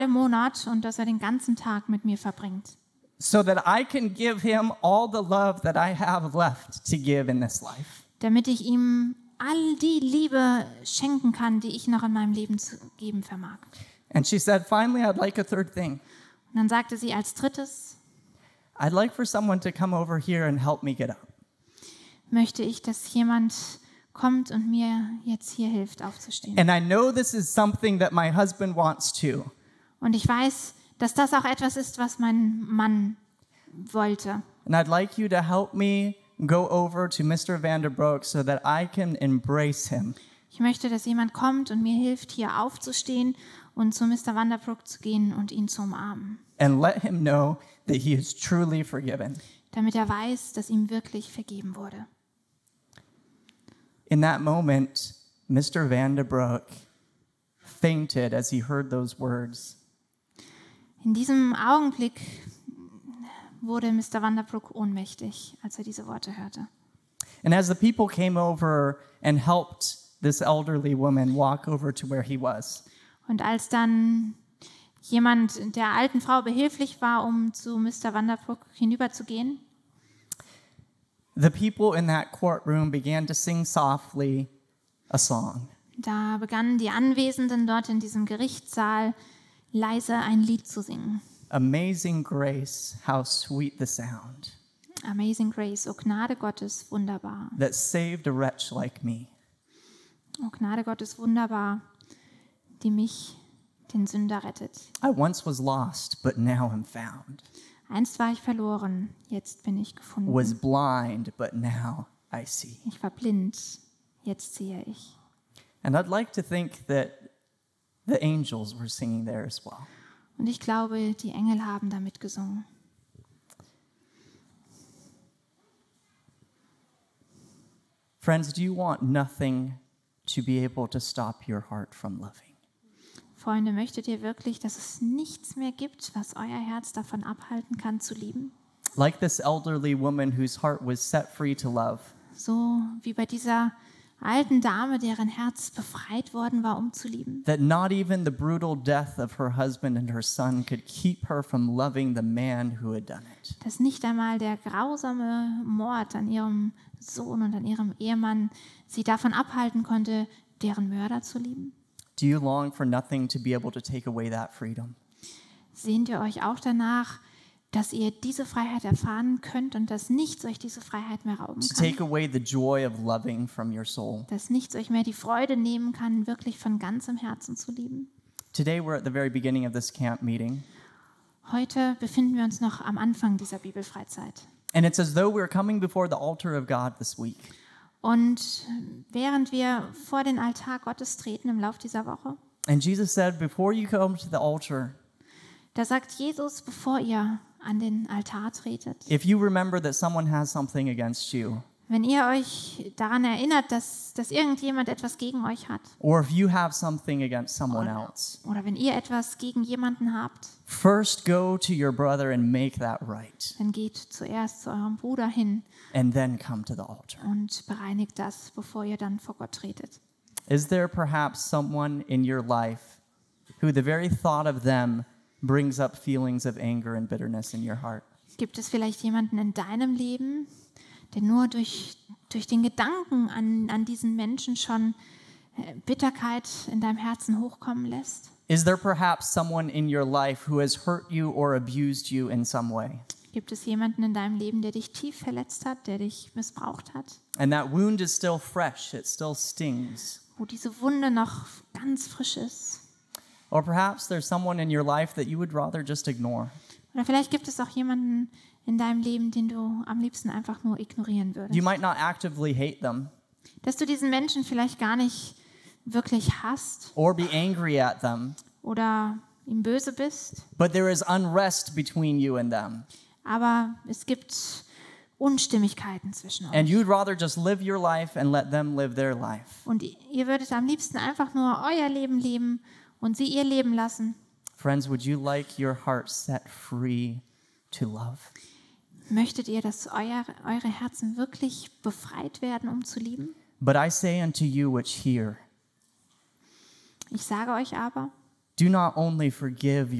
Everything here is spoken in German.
im Monat und dass er den ganzen Tag mit mir verbringt. so that I can give him all the love that I have left to give in this life. Damit ich ihm all die Liebe schenken kann, die ich noch in meinem Leben zu geben vermag. And she said, finally, I'd like a third thing. Und dann sagte sie als drittes, I'd like for someone to come over here and help me get up. möchte ich, dass jemand kommt und mir jetzt hier hilft, aufzustehen. And I know this is something that my husband wants too. Und ich weiß, dass das auch etwas ist, was mein Mann wollte. And I'd like you to help me go over to Mr. Vanderbroek so that I can embrace him. Ich möchte, dass jemand kommt und mir hilft, hier aufzustehen und zu Mr. Vanderbroek zu gehen und ihn zu umarmen. And let him know that he is truly forgiven. Damit er weiß, dass ihm wirklich vergeben wurde. In that moment, Mr. Vanderbroek fainted as he heard those words. In diesem Augenblick wurde Mr. Vanderbroek ohnmächtig, als er diese Worte hörte. And as the people came over and helped this elderly woman walk over to where he was, Und als dann jemand der alten Frau behilflich war, um zu Mr. Vanderbroek hinüberzugehen, the people in that courtroom began to sing softly a song. da begannen die Anwesenden dort in diesem Gerichtssaal leise ein Lied zu singen. Amazing grace, how sweet the sound Amazing Grace, O Gnade Gottes, wunderbar. that saved a wretch like me. O Gnade Gottes, wunderbar, die mich, den Sünder, rettet. I once was lost, but now am found. Einst war ich verloren, jetzt bin ich gefunden. Was blind, but now I see. Ich war blind, jetzt sehe ich. And I'd like to think that the angels were singing there as well. Und ich glaube, die Engel haben damit gesungen. Friends, do you want nothing to be able to stop your heart from loving? Freunde, möchtet ihr wirklich, dass es nichts mehr gibt, was euer Herz davon abhalten kann, zu lieben? Like this elderly woman whose heart was set free to love. So wie bei dieser alten Dame, deren Herz befreit worden war, um zu lieben. That not even the brutal death of her husband and her son could keep her from loving the man who had done it. Dass nicht einmal der grausame Mord an ihrem Sohn und an ihrem Ehemann sie davon abhalten konnte, deren Mörder zu lieben. Do you long for nothing to be able to take away that freedom? Sehnt ihr euch auch danach, dass ihr diese Freiheit erfahren könnt und dass nichts euch diese Freiheit mehr rauben To kann? take away the joy of loving from your soul? Dass nichts euch mehr die Freude nehmen kann, wirklich von ganzem Herzen zu lieben? Today we're at the very beginning of this camp meeting. Heute befinden wir uns noch am Anfang dieser Bibelfreizeit. And it's as though we're coming before the altar of God this week. Und während wir vor den Altar Gottes treten im Lauf dieser Woche, And Jesus said, before you come to the altar, da sagt Jesus, bevor ihr an den Altar tretet, if you remember that someone has something against you, wenn ihr euch daran erinnert, dass irgendjemand etwas gegen euch hat, or if you have something against someone else, oder wenn ihr etwas gegen jemanden habt, first go to your brother and make that right, dann geht zuerst zu eurem Bruder hin and then come to the altar. und bereinigt das, bevor ihr dann vor Gott tretet. Is there perhaps someone in your life who the very thought of them brings up feelings of anger and bitterness in your heart? Gibt es vielleicht jemanden in deinem Leben, der nur durch den Gedanken an diesen Menschen schon Bitterkeit in deinem Herzen hochkommen lässt? Is there perhaps someone in your life who has hurt you or abused you in some way? Gibt es jemanden in deinem Leben, der dich tief verletzt hat, der dich missbraucht hat? And that wound is still fresh, it still stings. Wo diese Wunde noch ganz frisch ist? Or perhaps there's someone in your life that you would rather just ignore. Oder vielleicht gibt es auch jemanden in deinem Leben, den du am liebsten einfach nur ignorieren würdest. You might not actively hate them Dass du diesen Menschen vielleicht gar nicht wirklich hasst or be angry at them, oder ihm böse bist, but there is unrest between you and them. aber es gibt Unstimmigkeiten zwischen And euch. you'd rather just live your life and let them live their life. Und ihr würdet am liebsten einfach nur euer Leben leben und sie ihr Leben lassen. Friends, would you like your heart set free to love? Möchtet ihr, dass eure Herzen wirklich befreit werden, um zu lieben? But I say unto you which hear, Ich sage euch aber, do not only forgive